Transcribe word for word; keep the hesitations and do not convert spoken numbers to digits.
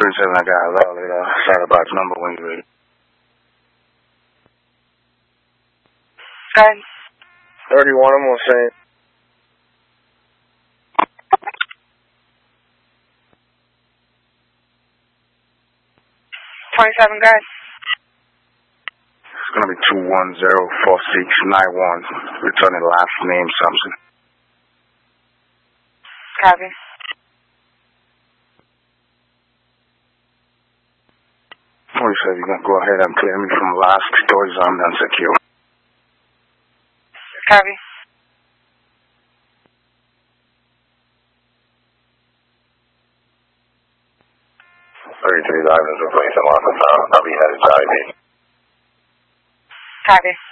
thirty-seven, I got a valid uh, shadow box number when you're ready. Go ahead. thirty-one, I'm going to say. twenty-seven, go ahead. It's going to be two one zero four six nine one. Returning last name, Samson. Copy. Oh, you said you're going to go ahead and clear me from last doors armed and secure. Copy. thirty-three drivers replacing loss of sound. I'll be headed to I V. Copy.